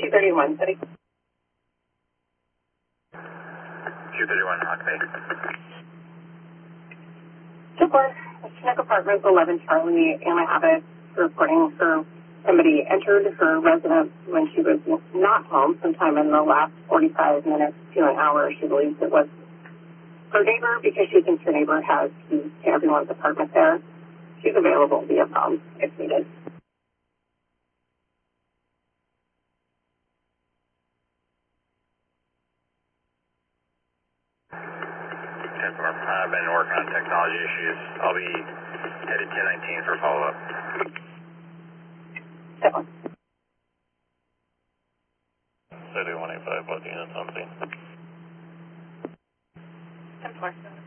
231, City. 231, Hawk Bay. Support, Chinook Apartments, 11 Charlie, and I have it reporting for somebody entered her residence when she was not home sometime in the last 45 minutes to an hour. She believes it was her neighbor because she thinks her neighbor has keys to everyone's apartment there. She's available via phone if needed. I've been working on technology issues. I'll be headed 1019 for follow-up. City 185, what unit something? 10-4.